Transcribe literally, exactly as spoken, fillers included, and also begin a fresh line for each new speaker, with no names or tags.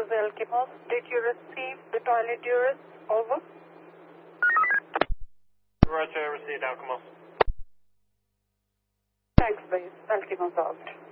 Alkimos. Did you receive the toilet urine? Over.
Roger, received Alkimos.
Thanks, base. Alkimos out.